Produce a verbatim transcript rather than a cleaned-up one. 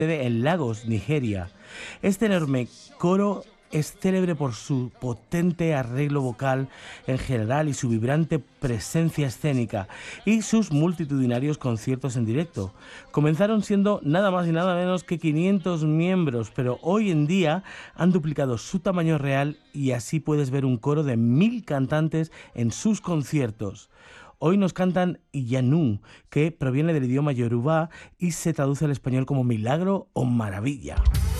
en Lagos, Nigeria. Este enorme coro es célebre por su potente arreglo vocal en general y su vibrante presencia escénica y sus multitudinarios conciertos en directo. Comenzaron siendo nada más y nada menos que quinientos miembros, pero hoy en día han duplicado su tamaño real y así puedes ver un coro de mil cantantes en sus conciertos. Hoy nos cantan Iyanu, que proviene del idioma yorubá y se traduce al español como milagro o maravilla.